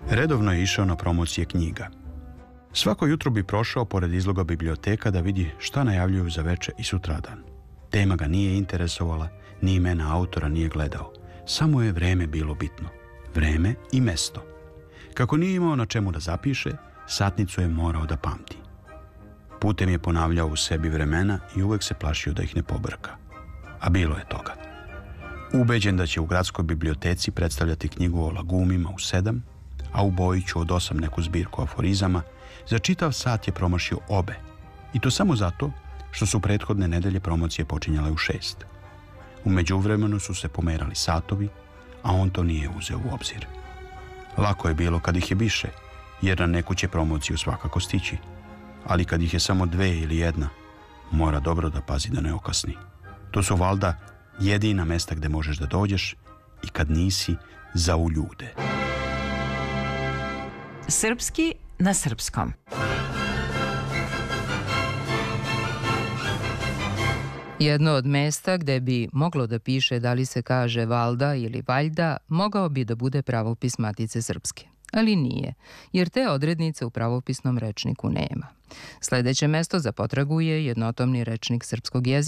Redovno je išao na promocije knjiga. Svako jutro bi prošao pored izloga biblioteka da vidi šta najavljuju za veče i sutradan. Tema ga nije interesovala, ni imena autora nije gledao. Samo je vreme bilo bitno. Vreme i mesto. Kako nije imao na čemu da zapiše, satnicu je morao da pamti. Putem je ponavljao u sebi vremena i uvek se plašio da ih ne pobrka. A bilo je toga. Ubeđen da će u gradskoj biblioteci predstavljati knjigu o lagumima u 7, a u Bojiću od 8 neku zbirku aforizama, za čitav sat je promašio obe. I to samo zato što su prethodne nedelje promocije počinjale u 6. U međuvremenu su se pomerali satovi, a on to nije uzeo u obzir. Lako je bilo kad ih je više, jer na neku će promociju svakako stići. Ali kad ih je samo 2 ili 1, mora dobro da pazi da ne okasni. To su valjda jedina mesta gde možeš da dođeš i kad nisi za u ljude. Srpski na srpskom. Jedno od mesta gde bi moglo da piše da li se kaže valda ili valjda, mogao bi da bude pravopis Matice Srpske. Ali nije, jer te odrednice u pravopisnom rečniku nema. Sledeće mesto za potragu je jednotomni rečnik srpskog jezika,